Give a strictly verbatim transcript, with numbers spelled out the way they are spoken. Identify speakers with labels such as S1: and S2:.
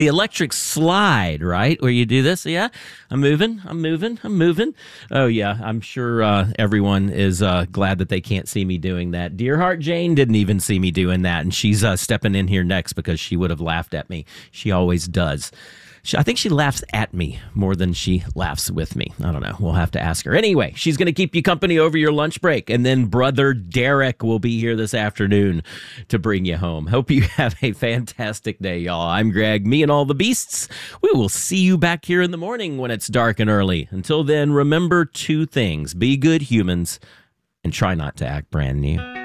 S1: The electric slide, right? Where you do this. Yeah, I'm moving, I'm moving, I'm moving. Oh, yeah, I'm sure uh, everyone is uh, glad that they can't see me doing that. Dearheart Jane didn't even see me doing that, and she's uh, stepping in here next because she would have laughed at me. She always does. She, I think she laughs at me more than she laughs with me. I don't know. We'll have to ask her. Anyway, she's going to keep you company over your lunch break. And then Brother Derek will be here this afternoon to bring you home. Hope you have a fantastic day, y'all. I'm Greg, me and all the beasts. We will see you back here in the morning when it's dark and early. Until then, remember two things. Be good humans and try not to act brand new.